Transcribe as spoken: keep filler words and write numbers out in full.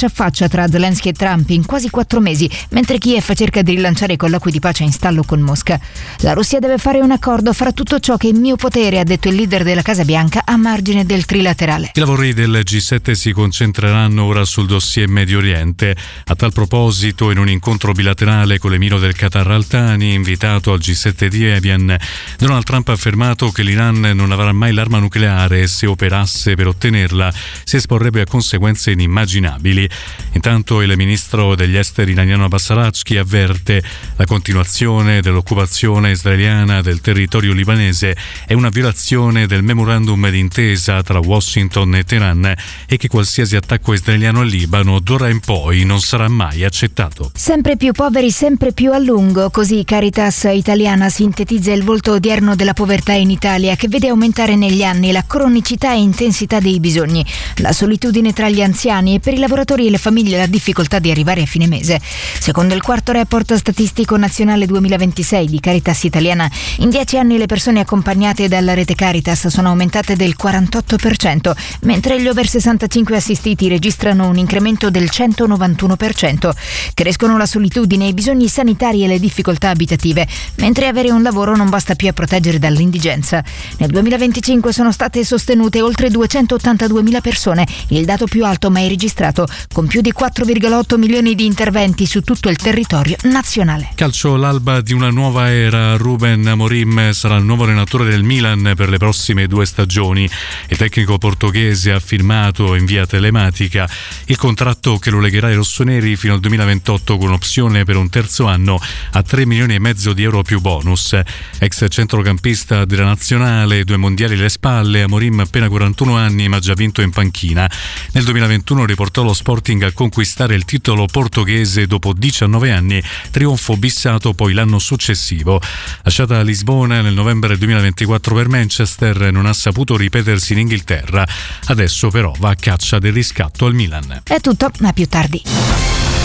faccia a faccia tra Zelensky e Trump in quasi quattro mesi, mentre Kiev cerca di rilanciare i colloqui di pace in stallo con Mosca. La Russia deve fare un accordo fra tutto ciò che è in mio potere, ha detto il leader della Casa Bianca, a margine del trilaterale. I lavori del G sette si concentreranno ora sul dossier Medio Oriente. A tal proposito, in un incontro bilaterale con l'emiro del Qatar Al-Thani, invitato al G sette di Evian, Donald Trump ha affermato che l'Iran non avrà mai l'arma nucleare e se operasse per ottenerla si esporrebbe a conseguenze inimmaginabili. Intanto il ministro degli esteri iraniano Abbas Araghchi avverte: la continuazione dell'occupazione israeliana del territorio libanese è una violazione del memorandum d'intesa tra Washington e Teheran e che qualsiasi attacco israeliano al Libano d'ora in poi non sarà mai accettato. Sempre più poveri, sempre più a lungo, così Caritas Italiana sintetizza il volto odierno della povertà in Italia, che vede aumentare negli anni la cronicità e intensità dei bisogni, la solitudine tra gli anziani e per i lavoratori e le famiglie la difficoltà di arrivare a fine mese. Secondo il quarto report statistico nazionale duemilaventisei di Caritas Italiana, in dieci anni le persone accompagnate dalla rete Caritas sono aumentate del quarantotto per cento, mentre gli over sessantacinque assistiti registrano un incremento del centonovantuno per cento. Crescono la solitudine, i bisogni sanitari e le difficoltà abitative, mentre avere un lavoro non basta più a proteggere dall'indigenza. Nel duemilaventicinque sono state sostenute oltre duecentottantaduemila persone, il dato più alto mai registrato, con più di quattro virgola otto milioni di interventi su tutto il territorio nazionale. Calcio, l'alba di una nuova era. Ruben Amorim sarà il nuovo allenatore del Milan per le prossime due stagioni. Il tecnico portoghese ha firmato in via telematica il contratto che lo legherà ai rossoneri fino al duemilaventotto, con opzione per un terzo anno a tre milioni e mezzo di euro più bonus. Ex centrocampista della nazionale, due mondiali alle spalle, Amorim appena quarantuno anni ma già vinto in panchina. Nel duemilaventuno riportò lo Sporting a conquistare il titolo portoghese dopo diciannove anni, trionfo bissato poi l'anno successivo. Lasciata a Lisbona nel novembre duemilaventiquattro per Manchester, non ha saputo ripetersi in Inghilterra. Adesso però va a caccia del riscatto al Milan. È tutto, a più tardi.